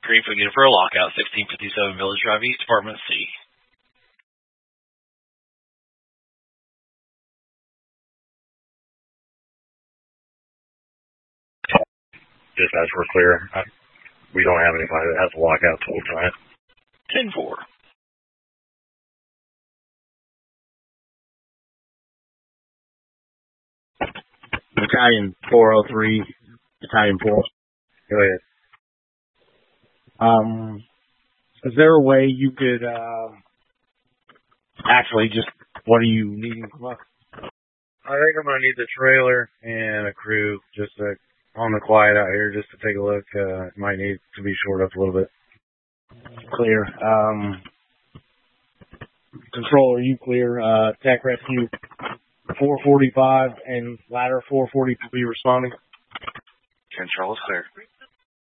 Green for for a lockout, 1657 Village Drive East, Apartment C. Dispatch, we're clear. We don't have anybody that has a lockout total time. 10-4. Battalion 403, Battalion 4. Go ahead. Is there a way you could, actually just, what are you needing from us? I think I'm going to need the trailer and a crew just on the quiet out here just to take a look. Might need to be shored up a little bit. Clear. Control, are you clear? Tech Rescue 445 and Ladder 440 will be responding. Control is clear.